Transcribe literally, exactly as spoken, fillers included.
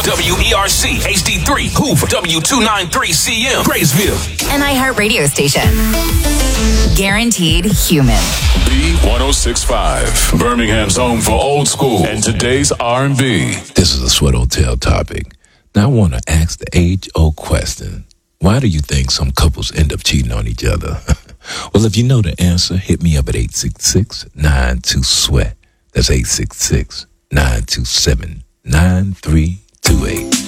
W E R C H D three Hoover, W two ninety-three C M Graysville. An iHeart radio station. Guaranteed human. B one oh six point five, Birmingham's home for old school and today's R and B. This is a Sweat Hotel topic. Now I want to ask the age-old question. Why do you think some couples end up cheating on each other? Well, if you know the answer, hit me up at eight six six, nine two, sweat. That's eight six six, nine two seven, nine three two eight.